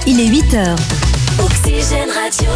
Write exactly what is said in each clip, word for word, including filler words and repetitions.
il est huit heures. Oxygène Radio.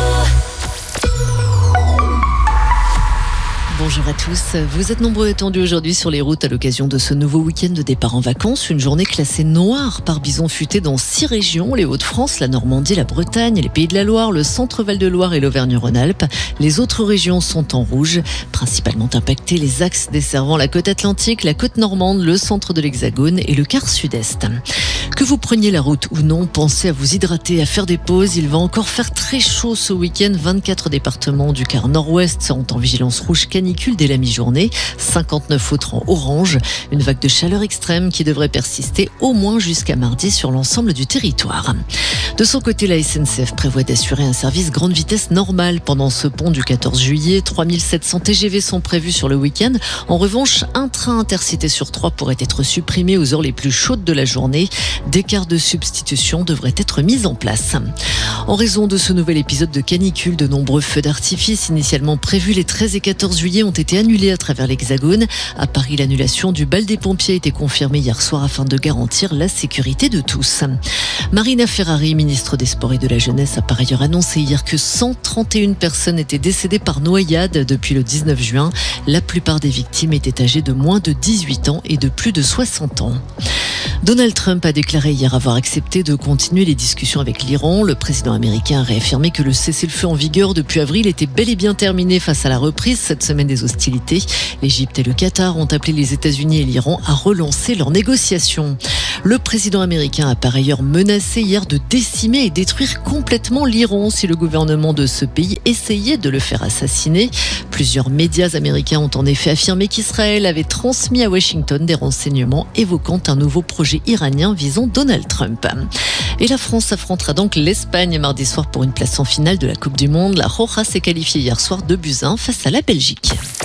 Bonjour à tous. Vous êtes nombreux étendus aujourd'hui sur les routes à l'occasion de ce nouveau week-end de départ en vacances. Une journée classée noire par bison futé dans six régions, les Hauts-de-France, la Normandie, la Bretagne, les Pays de la Loire, le Centre-Val de Loire et l'Auvergne-Rhône-Alpes. Les autres régions sont en rouge, principalement impactés les axes desservant la côte atlantique, la côte normande, le centre de l'Hexagone et le quart sud-est. Que vous preniez la route ou non, pensez à vous hydrater, à faire des pauses. Il va encore faire très chaud ce week-end. vingt-quatre départements du quart nord-ouest seront en vigilance rouge canicule dès la mi-journée. cinquante-neuf autres en orange. Une vague de chaleur extrême qui devrait persister au moins jusqu'à mardi sur l'ensemble du territoire. De son côté, la S N C F prévoit d'assurer un service grande vitesse normal pendant ce pont du quatorze juillet. trois mille sept cents T G V sont prévus sur le week-end. En revanche, un train intercité sur trois pourrait être supprimé aux heures les plus chaudes de la journée. Des quarts de substitution devraient être mis en place. En raison de ce nouvel épisode de canicule, de nombreux feux d'artifice initialement prévus les treize et quatorze juillet ont été annulés à travers l'Hexagone. À Paris, l'annulation du bal des pompiers a été confirmée hier soir afin de garantir la sécurité de tous. Marina Ferrari, ministre des Sports et de la Jeunesse, a par ailleurs annoncé hier que cent trente et une personnes étaient décédées par noyade depuis le dix-neuf juin. La plupart des victimes étaient âgées de moins de dix-huit ans et de plus de soixante ans. Donald Trump a déclaré hier avoir accepté de continuer les discussions avec l'Iran. Le président américain a réaffirmé que le cessez-le-feu en vigueur depuis avril était bel et bien terminé face à la reprise cette semaine des hostilités. L'Égypte et le Qatar ont appelé les États-Unis et l'Iran à relancer leurs négociations. Le président américain a par ailleurs menacé hier de décimer et détruire complètement l'Iran si le gouvernement de ce pays essayait de le faire assassiner. Plusieurs médias américains ont en effet affirmé qu'Israël avait transmis à Washington des renseignements évoquant un nouveau projet iranien visant Donald Trump. Et la France affrontera donc l'Espagne mardi soir pour une place en finale de la Coupe du Monde. La Roja s'est qualifiée hier soir deux buts à un face à la Belgique.